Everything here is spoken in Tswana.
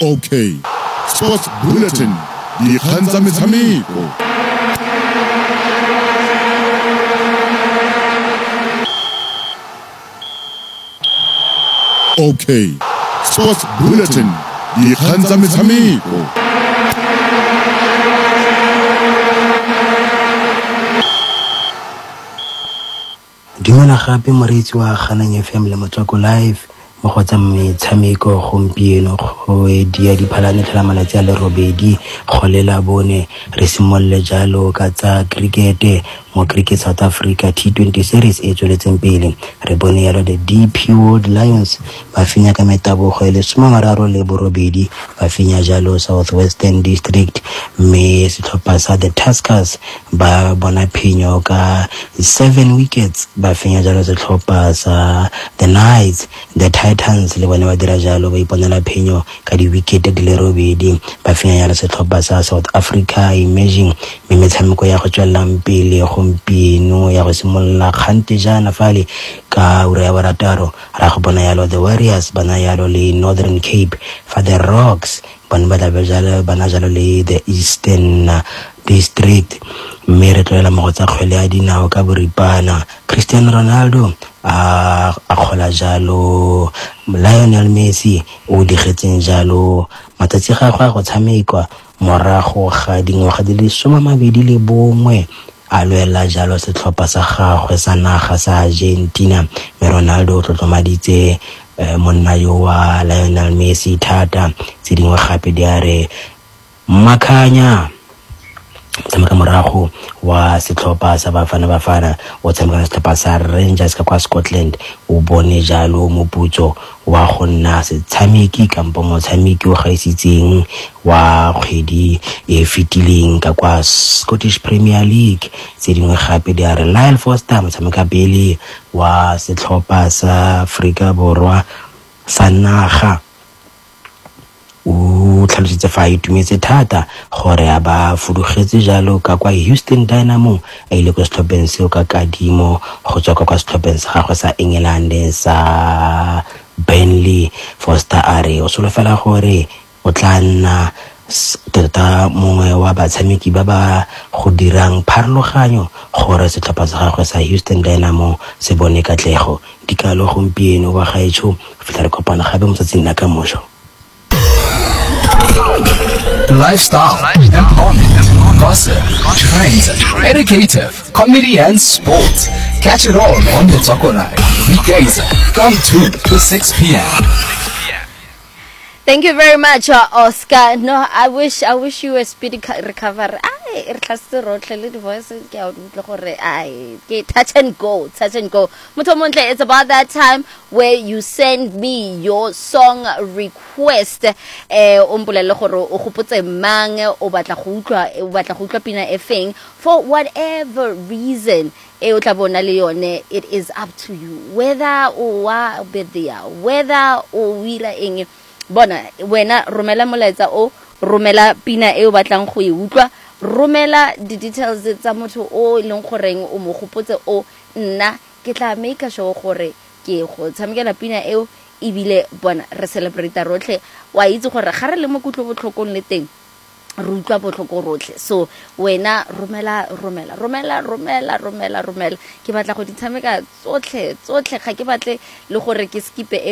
Okay. Sports Bulletin. Dikgang tsa metshameko. Okay. Sports Bulletin. Dikgang tsa metshameko. Dumela gape moreetsi wa Ganang FM le Motswako Live mo go tsa metshameko gompieno go dia diphalane tlhola malatsi a le robedi go lela bone re simolle jalo ka tsa cricket mo Cricket South Africa T20 series e tsweletseng pele re bone yalo the DP World Lions ba fenya ka metabogo le 38 ba fenya jalo Southwestern District mme setlhopha sa the Tuskers ba bona phenyo ka 7 wickets ba fenya jalo setlhopha sa the Knights the Titans le bone ba dira jalo ba iponela phenyo ka di wicket di le robedi ba fenya jalo setlhopha sa South Africa Emerging mme metshameko ya go tswela pele gompieno ya go simolla kgante jana fale ka ura ya barataro ra go bona yalo the Warriors bana yalo le Northern Cape fa the Rocks bana jalo le the Eastern District mme re tloela mo go tsa kgwele ya dinao ka boripana Cristiano Ronaldo a khola jalo Lionel Messi o digetseng jalo matsatsi ga go tshamekwa morago ga dingwaga di le 21 a lwela jalo setlhopha sa gagwe sa naga sa Argentina mme Ronaldo o tlotlomaditse monna yo wa Lionel Messi thata tse dingwe gape di are Makanya tshameka morago wa setlhopha sa Bafana o tshameka setlhopha sa Rangers ka kwa Scotland o bone jalo moputso wa go nna setshameki kampo motshameki o gaisitseng wa kgwedi e fetileng ka kwa Scottish Premier League tse dingwe gape di are Lyle Foster motshameka pele wa setlhopha sa Afrika Borwa sa naga o tlhalositse fa itumetse thata gore a ba fudugetse jalo ka kwa Houston Dynamo a ile go setlhopheng seo ka kadimo go tswa kwa setlhopheng sa gagwe sa England sa Burnley. Foster are o solofela gore o tla nna tota mongwe wa batshameki ba ba go dirang pharologanyo gore setlhopha sa gagwe sa Houston Dynamo se bone katlego dikalo gompieno wa gaetsho fitla re kopana gape mo tsatsing la ka moso. Lifestyle, employment, gossip, trends, educative, comedy and sports. Catch it all on the Motswako Live. Weekdays from 2 to 6 p.m. Thank you very much, Oscar. No, I wish you a speedy recovery. Re tlase rotlhe le voice ke a utlwa gore ke touch and go. Motomontle, it's about that time where you send me your song request. Ompolele gore o gopotse mang o batla go utlwa pina e feng for whatever reason. O tla bona le yone, it is up to you. Whether o wa be there, whether o wila eng bona wena romela molaetsa o romela pina e o batlang go e utlwa romela di details tsa motho o leng goreng o mo gopotse o nna ke tla make sure gore ke go tshamekela pina eo ebile bona re celebrate rotlhe wa itse gore ga re le mo kutlo botlhokong le teng re utlwa botlhoko rotlhe so wena romela ke batla go di tshameka tsotlhe ga ke batle le gore ke skipe